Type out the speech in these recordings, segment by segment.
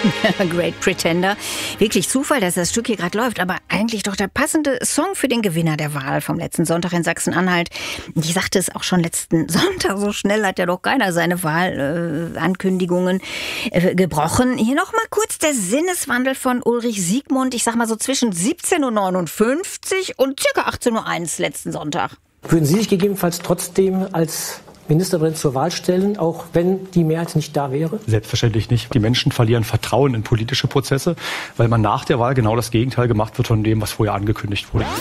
Great Pretender. Wirklich Zufall, dass das Stück hier gerade läuft, aber eigentlich doch der passende Song für den Gewinner der Wahl vom letzten Sonntag in Sachsen-Anhalt. Ich sagte es auch schon letzten Sonntag, so schnell hat ja doch keiner seine Wahlankündigungen gebrochen. Hier noch mal kurz der Sinneswandel von Ulrich Siegmund. Ich sag mal so zwischen 17.59 Uhr und circa 18.01 Uhr letzten Sonntag. Würden Sie sich gegebenenfalls trotzdem als Ministerpräsident zur Wahl stellen, auch wenn die Mehrheit nicht da wäre? Selbstverständlich nicht. Die Menschen verlieren Vertrauen in politische Prozesse, weil man nach der Wahl genau das Gegenteil gemacht wird von dem, was vorher angekündigt wurde.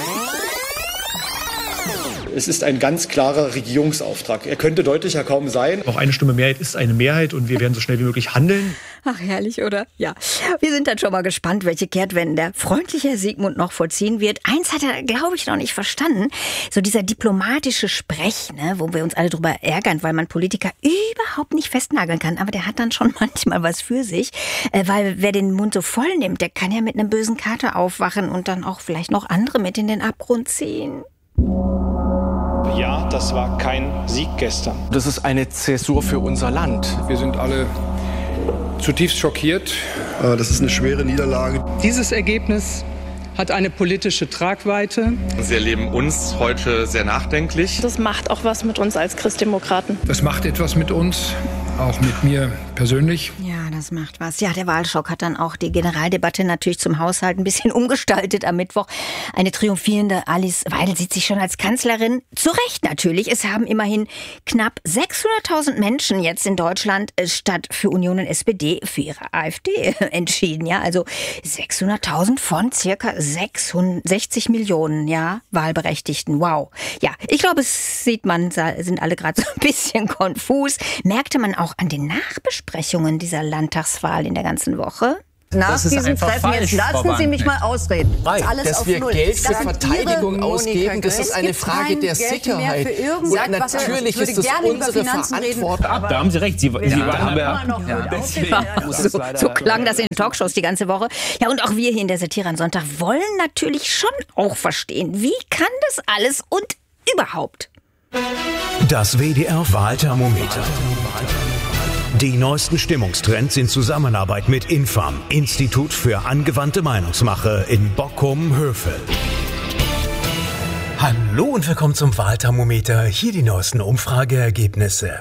Es ist ein ganz klarer Regierungsauftrag. Er könnte deutlicher kaum sein. Auch eine Stimme Mehrheit ist eine Mehrheit und wir werden so schnell wie möglich handeln. Ach, herrlich, oder? Ja. Wir sind dann schon mal gespannt, welche Kehrtwenden der freundliche Herr Siegmund noch vollziehen wird. Eins hat er, glaube ich, noch nicht verstanden. So dieser diplomatische Sprech, ne, wo wir uns alle drüber ärgern, weil man Politiker überhaupt nicht festnageln kann. Aber der hat dann schon manchmal was für sich. Weil wer den Mund so voll nimmt, der kann ja mit einem bösen Kater aufwachen und dann auch vielleicht noch andere mit in den Abgrund ziehen. Ja, das war kein Sieg gestern. Das ist eine Zäsur für unser Land. Wir sind alle zutiefst schockiert. Das ist eine schwere Niederlage. Dieses Ergebnis hat eine politische Tragweite. Sie erleben uns heute sehr nachdenklich. Das macht auch was mit uns als Christdemokraten. Das macht etwas mit uns, auch mit mir persönlich. Ja, das macht was. Ja, der Wahlschock hat dann auch die Generaldebatte natürlich zum Haushalt ein bisschen umgestaltet am Mittwoch. Eine triumphierende Alice Weidel sieht sich schon als Kanzlerin. Zu Recht natürlich. Es haben immerhin knapp 600.000 Menschen jetzt in Deutschland statt für Union und SPD für ihre AfD entschieden. Ja, also 600.000 von circa 60 Millionen, ja, Wahlberechtigten. Wow. Ja, ich glaube, es sieht man, sind alle gerade so ein bisschen konfus. Merkte man auch an den Nachbesprechungen dieser Landtagswahl in der ganzen Woche? Nach diesem Treffen, jetzt lassen Sie mich mal ausreden. Dass wir Geld für Verteidigung ausgeben, das ist eine Frage der Sicherheit. Und natürlich ist das unsere Verantwortung. Da haben Sie recht. Sie so klang das in Talkshows die ganze Woche. Ja, und auch wir hier in der Satire am Sonntag wollen natürlich schon auch verstehen, wie kann das alles und überhaupt? Das WDR-Wahlthermometer. Die neuesten Stimmungstrends in Zusammenarbeit mit Infam, Institut für angewandte Meinungsmache in Bochum-Hövel. Hallo und willkommen zum Wahlthermometer. Hier die neuesten Umfrageergebnisse.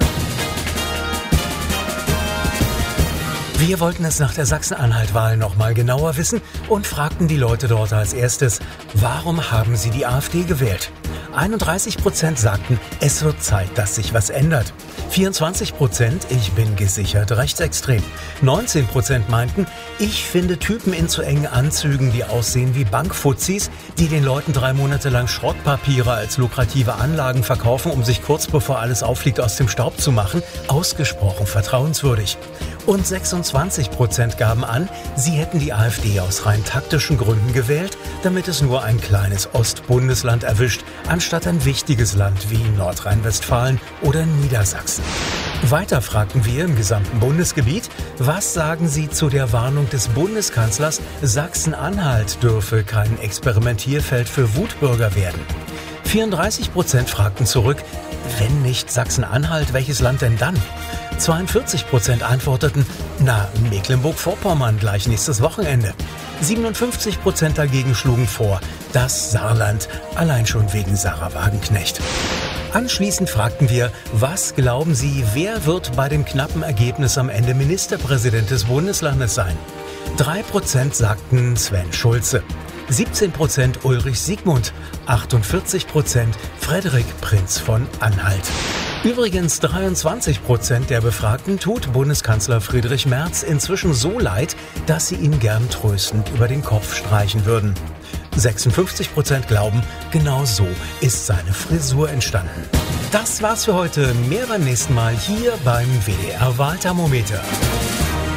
Wir wollten es nach der Sachsen-Anhalt-Wahl noch mal genauer wissen und fragten die Leute dort als erstes, warum haben sie die AfD gewählt? 31% sagten, es wird Zeit, dass sich was ändert. 24%, ich bin gesichert rechtsextrem. 19% meinten, ich finde Typen in zu engen Anzügen, die aussehen wie Bankfuzis, die den Leuten 3 Monate lang Schrottpapiere als lukrative Anlagen verkaufen, um sich kurz bevor alles auffliegt aus dem Staub zu machen, ausgesprochen vertrauenswürdig. Und 26% gaben an, sie hätten die AfD aus rein taktischen Gründen gewählt, damit es nur ein kleines Ostbundesland erwischt, anstatt ein wichtiges Land wie Nordrhein-Westfalen oder Niedersachsen. Weiter fragten wir im gesamten Bundesgebiet, was sagen Sie zu der Warnung des Bundeskanzlers, Sachsen-Anhalt dürfe kein Experimentierfeld für Wutbürger werden. 34% fragten zurück, wenn nicht Sachsen-Anhalt, welches Land denn dann? 42% antworteten, na, Mecklenburg-Vorpommern gleich nächstes Wochenende. 57% dagegen schlugen vor, das Saarland, allein schon wegen Sarah Wagenknecht. Anschließend fragten wir, was glauben Sie, wer wird bei dem knappen Ergebnis am Ende Ministerpräsident des Bundeslandes sein? 3% sagten Sven Schulze, 17% Ulrich Siegmund, 48% Frederik Prinz von Anhalt. Übrigens 23% der Befragten tut Bundeskanzler Friedrich Merz inzwischen so leid, dass sie ihn gern tröstend über den Kopf streichen würden. 56% glauben, genau so ist seine Frisur entstanden. Das war's für heute. Mehr beim nächsten Mal hier beim WDR Wahlthermometer.